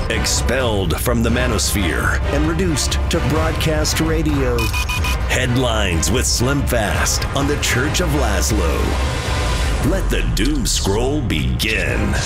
Expelled from the manosphere and reduced to broadcast radio. Headlines with Slim Fast on the Church of Laszlo. Let the doom scroll begin.